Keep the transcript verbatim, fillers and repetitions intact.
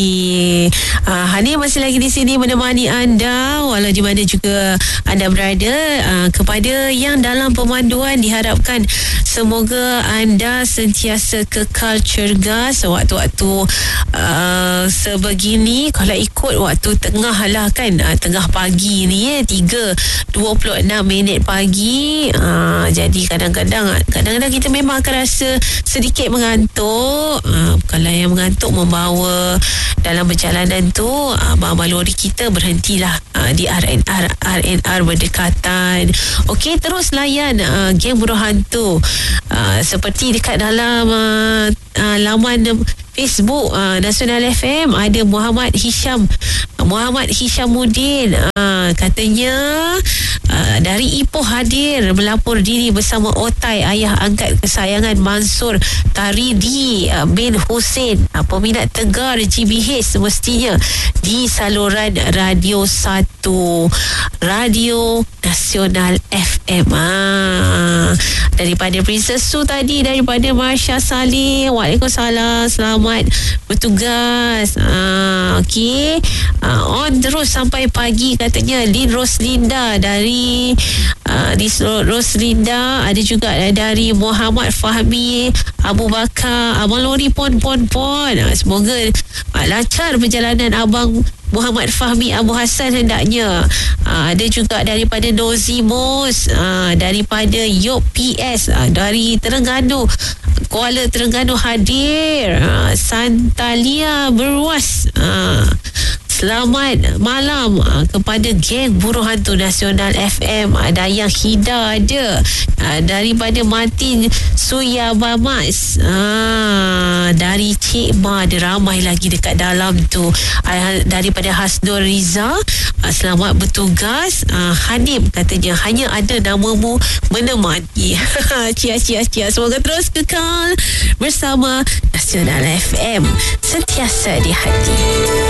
Uh, Hani masih lagi di sini menemani anda walau di mana juga anda berada. Uh, kepada yang dalam pemanduan, diharapkan semoga anda sentiasa kekal cergas waktu-waktu uh, sebegini. Kalau ikut waktu tengah lah kan, uh, tengah pagi ni eh, tiga dua puluh enam minit pagi. uh, Jadi kadang-kadang Kadang-kadang kita memang akan rasa sedikit mengantuk. uh, Kalau yang mengantuk membawa dalam perjalanan tu, abang-abang lori kita berhentilah uh, di R N R R N R berdekatan. Okey, terus layan uh, geng buruh hantu uh, seperti dekat dalam uh, uh, laman Facebook uh, Nasional F M. Ada Muhammad Hisham Muhammad Hishamuddin, uh, katanya uh, dari Ipoh hadir melapor diri bersama Otai, ayah angkat kesayangan Mansur Taridi uh, bin Hussein, uh, peminat tegar G B H semestinya di saluran Radio satu Radio Nasional F M. uh, Daripada Princess Su tadi, daripada Marsha Saleh, Waalaikumsalam, selamat bertugas. uh, Okey, uh, on terus sampai pagi katanya. Lin Roslinda dari uh, di Roslinda, ada juga dari Muhammad Fahmi Abu Bakar, Abang Lori pon pon pon. uh, Semoga uh, lancar perjalanan Abang Muhammad Fahmi Abu Hassan hendaknya. uh, Ada juga daripada Nozimos, uh, daripada Yop P S, uh, dari Terengganu, Kuala Terengganu hadir. uh, Santalia Berwas, uh, selamat malam uh, kepada geng buruh hantu Nasional F M. Ada yang Hida ada, uh, daripada Martin Suyabamas, uh, dari Cik Ma, ada ramai lagi dekat dalam tu. uh, Daripada Hasnur Riza, uh, selamat bertugas. uh, Hanif katanya hanya ada namamu menemani. Cia cia cia. Semoga terus kekal bersama Nasional F M, sentiasa di hati.